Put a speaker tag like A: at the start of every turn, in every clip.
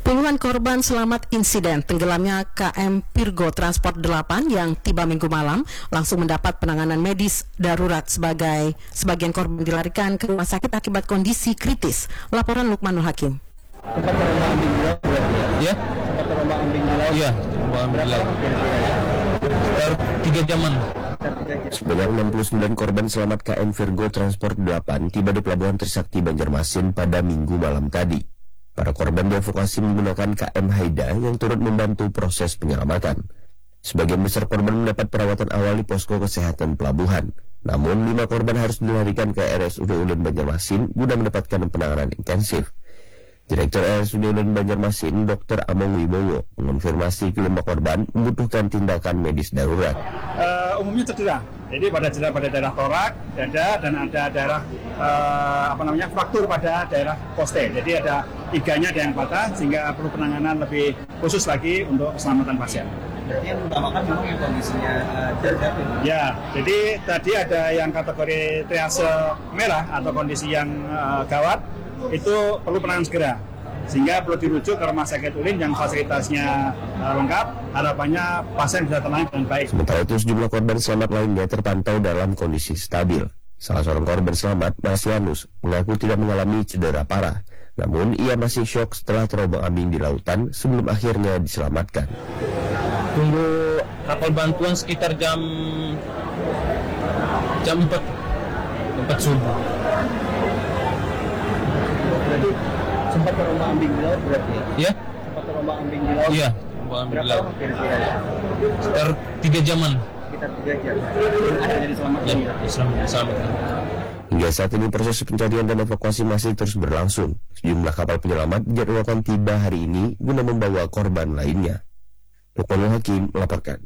A: Puluhan korban selamat insiden tenggelamnya KM Virgo Transport 8 yang tiba Minggu malam langsung mendapat penanganan medis darurat. Sebagian korban dilarikan ke rumah sakit akibat kondisi kritis. Laporan Lukmanul Hakim.
B: Ya? Iya, sekitar 3 jaman.
C: Sebanyak 69 korban selamat KM Virgo Transport 8 tiba di Pelabuhan Trisakti Banjarmasin pada Minggu malam tadi. Para korban dievakuasi menggunakan KM Haida yang turut membantu proses penyelamatan. Sebagian besar korban mendapat perawatan awal di posko kesehatan pelabuhan. Namun 5 korban harus dilarikan ke RSUD Ulen Banjarmasin guna mendapatkan penanganan intensif. Direktur RSUD Ulen Banjarmasin, Dr. Among Wibowo, mengonfirmasi kelima korban membutuhkan tindakan medis darurat.
D: Umumnya cedera, jadi pada daerah torak, dada, dan ada daerah fraktur pada daerah poste. Jadi ada iganya ada yang patah sehingga perlu penanganan lebih khusus lagi untuk keselamatan pasien.
E: Berarti yang utamakan memang yang kondisinya darurat. Ya,
D: jadi tadi ada yang kategori triase merah atau kondisi yang gawat, itu perlu penanganan segera. Sehingga perlu dirujuk ke rumah sakit Ulin yang fasilitasnya lengkap, harapannya pasien bisa tenang dan baik.
C: Sementara itu sejumlah korban selamat lainnya terpantau dalam kondisi stabil. Salah seorang korban selamat, Marsianus, mengaku tidak mengalami cedera parah. Namun ia masih syok setelah terombang-ambing di lautan sebelum akhirnya diselamatkan.
B: Tunggu kapal bantuan sekitar jam 4 subuh.
E: Berarti sempat terombang-ambing di laut berarti ya?
B: Ya?
E: Sempat terombang-ambing di laut?
B: Iya, terombang-ambing di laut.
E: Kira-kira?
B: Sekitar 3 jaman.
E: Sekitar 3 jam. Akhirnya diselamatkan ya?
B: Diselamatkan.
C: Hingga saat ini proses pencarian dan evakuasi masih terus berlangsung. Sejumlah kapal penyelamat dijadwalkan tiba hari ini guna membawa korban lainnya. Lukmanul Hakim melaporkan.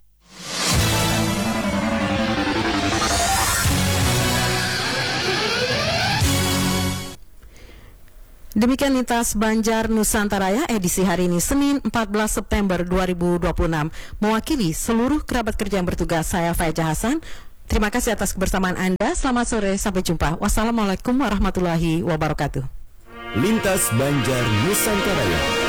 A: Demikian Lintas Banjar Nusantara edisi hari ini Senin 14 September 2026. Mewakili seluruh kerabat kerja yang bertugas, saya Faiza Hasan. Terima kasih atas kebersamaan Anda. Selamat sore, sampai jumpa. Wassalamualaikum warahmatullahi wabarakatuh.
C: Lintas Banjar Nusantara.